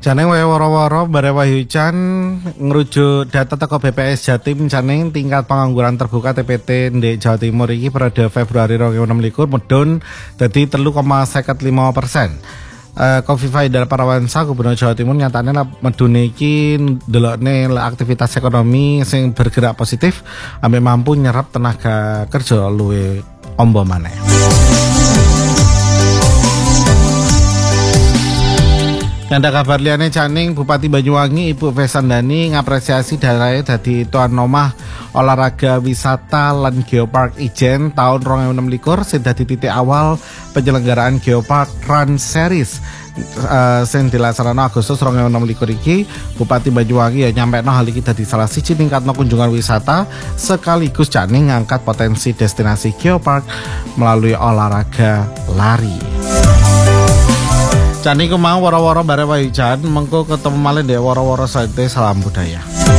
Jane wae woro-woro bare Wahyucan ngrujuk data teko BPS Jatim jane tingkat pengangguran terbuka TPT ndek Jawa Timur iki periode Februari 2026 medun dadi 3,55%. Kofifa Indar Parawansa Gubernur Jawa Timur nyatane medune iki ndelokne aktivitas ekonomi sing bergerak positif ambek mampu nyerap tenaga kerja luwih ombo maneh. Ada kabar liane Caning Bupati Banyuwangi Ibu Vesandani ngapresiasi daerahnya dadi tuan omah olahraga wisata lan Geopark Ijen tahun 2026 sing dadi titik awal penyelenggaraan Geopark Run Series sing dilaksanakan Agustus 2026 iki. Bupati Banyuwangi ya nyampekno hal iki dadi salah siji ningkatno kunjungan wisata sekaligus Caning ngangkat potensi destinasi Geopark melalui olahraga lari. Cani ku mau woro-woro bare Wahyucan mengko ketemu malih ndek woro-woro sate salam budaya.